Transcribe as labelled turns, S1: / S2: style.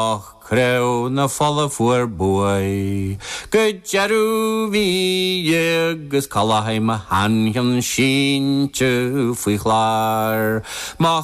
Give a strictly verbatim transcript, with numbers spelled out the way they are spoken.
S1: Crew na folla fuair buai. Go jarú bhí agus calahaim a hanhion sin tú faoi chláir.